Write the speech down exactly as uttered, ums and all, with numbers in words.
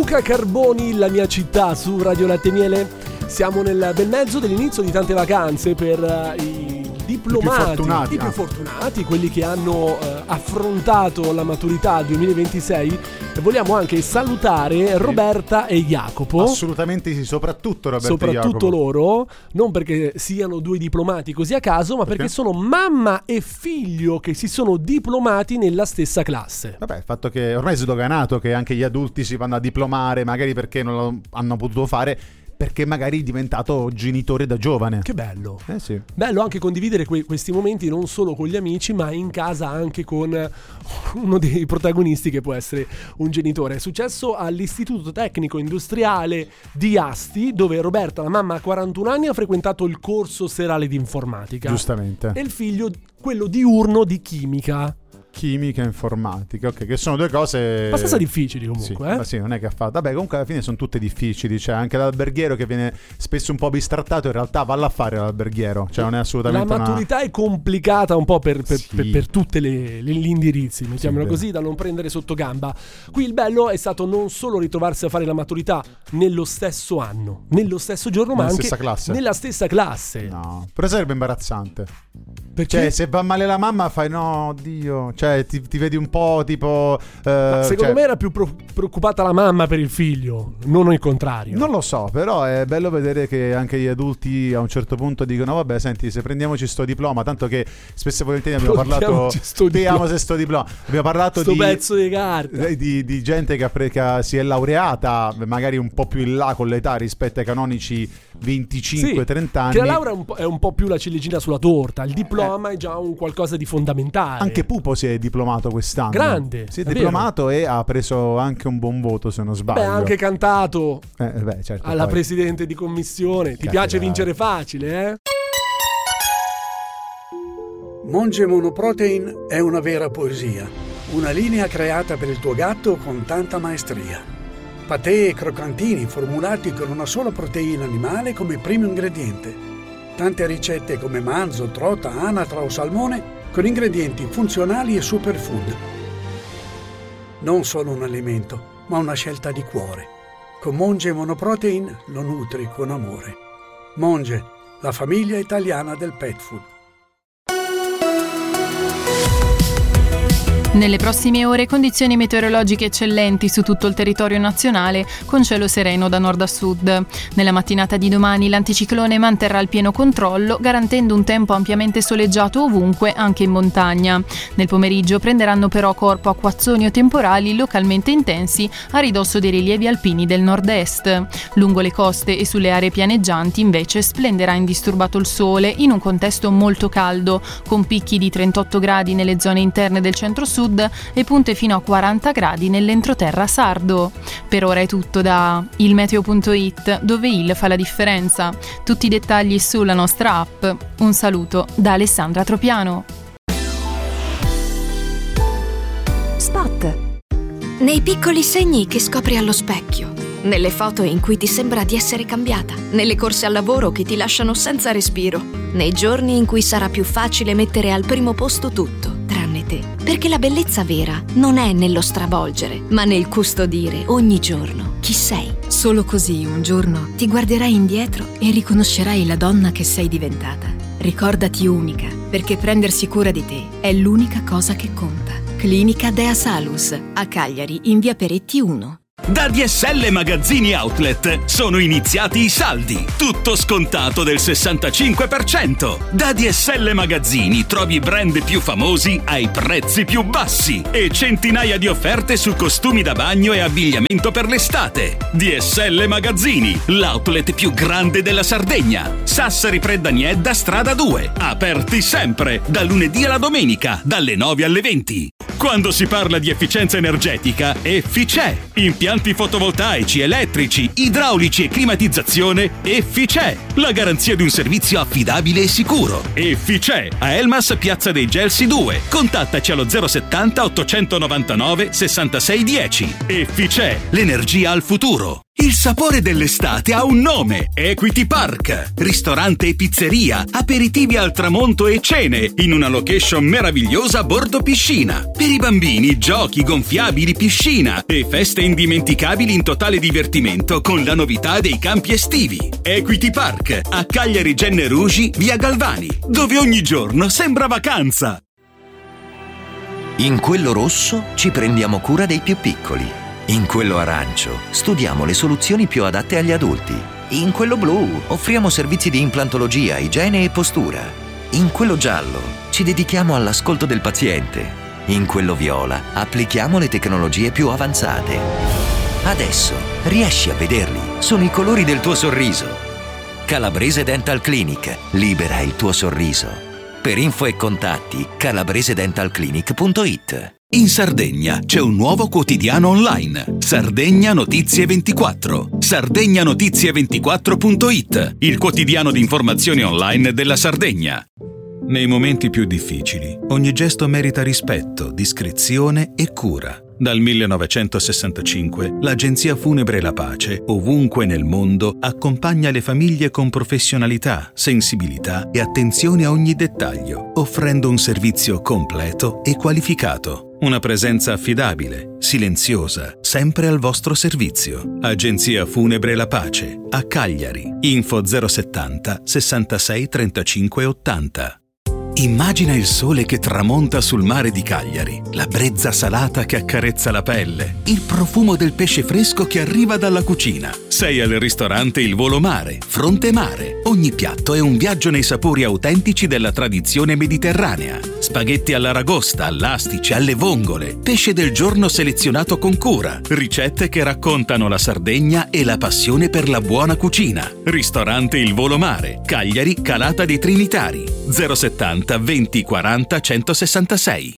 Luca Carboni, La mia città, su Radio Latte e Miele. Siamo nel bel mezzo dell'inizio di tante vacanze per uh, i diplomati, I più fortunati, i più ah. fortunati, quelli che hanno uh, affrontato la maturità duemilaventisei. E vogliamo anche salutare Roberta e Jacopo. Assolutamente sì, soprattutto Roberta Soprattutto e Jacopo. loro, non perché siano due diplomati così a caso, ma perché, perché sono mamma e figlio che si sono diplomati nella stessa classe. Vabbè, il fatto che ormai è sdoganato che anche gli adulti si vanno a diplomare, magari perché non lo hanno potuto fare, perché magari è diventato genitore da giovane. Che bello. Eh sì. Bello anche condividere que- questi momenti non solo con gli amici, ma in casa anche con uno dei protagonisti che può essere un genitore. È successo all'Istituto Tecnico Industriale di Asti, dove Roberta, la mamma, ha quarantuno anni, ha frequentato il corso serale di informatica. Giustamente. E il figlio quello diurno di chimica. Chimica e informatica, ok, che sono due cose abbastanza difficili comunque, sì, eh? ma sì, non è che ha fatto. Vabbè, comunque alla fine sono tutte difficili, cioè anche l'alberghiero che viene spesso un po' bistrattato, in realtà valla a fare l'alberghiero, cioè non è assolutamente la maturità una... è complicata un po' per, per, Sì. per, per tutte le, le, gli indirizzi, mettiamolo Sì, così, da non prendere sotto gamba. Qui il bello è stato non solo ritrovarsi a fare la maturità nello stesso anno, nello stesso giorno, ma Nella anche stessa classe. nella stessa classe. No, però sarebbe imbarazzante. Perché? Cioè, se va male la mamma fai no, oddio, cioè ti, ti vedi un po' tipo eh, Ma secondo cioè, me era più pro- preoccupata la mamma per il figlio, non il contrario. non lo so, però è bello vedere che anche gli adulti a un certo punto dicono vabbè, senti, se prendiamoci sto diploma, tanto che spesso e volentieri abbiamo parlato Prendiamoci sto vediamo diploma. se sto diploma abbiamo parlato sto di pezzo di carta di, di gente che, ha pre- che si è laureata magari un po' più in là con l'età rispetto ai canonici venticinque trenta anni. Che la laurea è un, po', è un po' più la ciliegina sulla torta, il diploma eh. è già un qualcosa di fondamentale. Anche Pupo si è diplomato quest'anno. Grande, si è, è diplomato vero. E ha preso anche un buon voto, se non sbaglio. Beh, ha anche cantato eh, beh, certo, alla poi. presidente di commissione. Ti Cacchio, piace dai. vincere facile, eh? Monge Monoprotein è una vera poesia, una linea creata per il tuo gatto con tanta maestria. Patè e croccantini formulati con una sola proteina animale come primo ingrediente. Tante ricette come manzo, trota, anatra o salmone con ingredienti funzionali e superfood. Non solo un alimento, ma una scelta di cuore. Con Monge Monoprotein lo nutri con amore. Monge, la famiglia italiana del pet food. Nelle prossime ore condizioni meteorologiche eccellenti su tutto il territorio nazionale, con cielo sereno da nord a sud. Nella mattinata di domani l'anticiclone manterrà il pieno controllo, garantendo un tempo ampiamente soleggiato ovunque, anche in montagna. Nel pomeriggio prenderanno però corpo acquazzoni o temporali localmente intensi a ridosso dei rilievi alpini del nord-est. Lungo le coste e sulle aree pianeggianti invece splenderà indisturbato il sole in un contesto molto caldo, con picchi di trentotto gradi nelle zone interne del centro-sud e punte fino a quaranta gradi nell'entroterra sardo. Per ora è tutto da ilmeteo punto it, dove il fa la differenza. Tutti i dettagli sulla nostra app. Un saluto da Alessandra Tropiano. Spot. Nei piccoli segni che scopri allo specchio, nelle foto in cui ti sembra di essere cambiata, nelle corse al lavoro che ti lasciano senza respiro, nei giorni in cui sarà più facile mettere al primo posto tutto, tranne te. Perché la bellezza vera non è nello stravolgere, ma nel custodire ogni giorno chi sei. Solo così un giorno ti guarderai indietro e riconoscerai la donna che sei diventata. Ricordati unica, perché prendersi cura di te è l'unica cosa che conta. Clinica Dea Salus, a Cagliari, in via Peretti uno. Da D S L Magazzini Outlet sono iniziati i saldi, tutto scontato del sessantacinque per cento. Da D S L Magazzini trovi i brand più famosi ai prezzi più bassi e centinaia di offerte su costumi da bagno e abbigliamento per l'estate. D S L Magazzini, l'outlet più grande della Sardegna. Sassari Preddaniedda, strada due, aperti sempre, da lunedì alla domenica, dalle nove alle venti. Quando si parla di efficienza energetica, Efficè. Impianti fotovoltaici, elettrici, idraulici e climatizzazione, Efficè. La garanzia di un servizio affidabile e sicuro. Efficè. A Elmas, Piazza dei Gelsi due. Contattaci allo zero settanta ottocentonovantanove sessantasei dieci. Efficè. L'energia al futuro. Il sapore dell'estate ha un nome: Equity Park. Ristorante e pizzeria, aperitivi al tramonto e cene in una location meravigliosa a bordo piscina. Per i bambini, giochi, gonfiabili, piscina e feste indimenticabili in totale divertimento con la novità dei campi estivi. Equity Park a Cagliari Gennerugi, via Galvani, dove ogni giorno sembra vacanza. In quello rosso ci prendiamo cura dei più piccoli. In quello arancio studiamo le soluzioni più adatte agli adulti. In quello blu offriamo servizi di implantologia, igiene e postura. In quello giallo ci dedichiamo all'ascolto del paziente. In quello viola applichiamo le tecnologie più avanzate. Adesso riesci a vederli. Sono i colori del tuo sorriso. Calabrese Dental Clinic. Libera il tuo sorriso. Per info e contatti calabrese dental clinic punto it. In Sardegna c'è un nuovo quotidiano online, Sardegna Notizie ventiquattro. sardegna notizie ventiquattro punto it, il quotidiano di informazioni online della Sardegna. Nei momenti più difficili, ogni gesto merita rispetto, discrezione e cura. Dal millenovecentosessantacinque, l'Agenzia Funebre La Pace, ovunque nel mondo, accompagna le famiglie con professionalità, sensibilità e attenzione a ogni dettaglio, offrendo un servizio completo e qualificato. Una presenza affidabile, silenziosa, sempre al vostro servizio. Agenzia Funebre La Pace, a Cagliari. Info zero settanta sessantasei trentacinque ottanta. Immagina il sole che tramonta sul mare di Cagliari, la brezza salata che accarezza la pelle, il profumo del pesce fresco che arriva dalla cucina. Sei al ristorante Il Volo Mare, Fronte Mare. Ogni piatto è un viaggio nei sapori autentici della tradizione mediterranea. Spaghetti all'aragosta, all'astice, alle vongole, pesce del giorno selezionato con cura, ricette che raccontano la Sardegna e la passione per la buona cucina. Ristorante Il Volo Mare, Cagliari, Calata dei Trinitari, zero settanta venti quaranta centosessantasei.